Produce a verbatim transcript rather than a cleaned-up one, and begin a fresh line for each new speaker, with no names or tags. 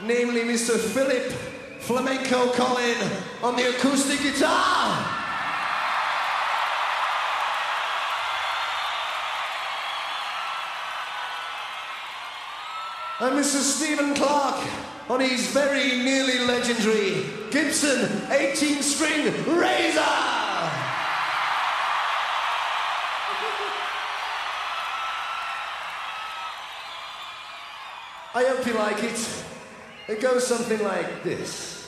namely Mister Philip Flamenco Collin on the acoustic guitar. And Mister Stephen Clark on his very nearly legendary Gibson eighteen string Razor. I hope you like it. It goes something like this.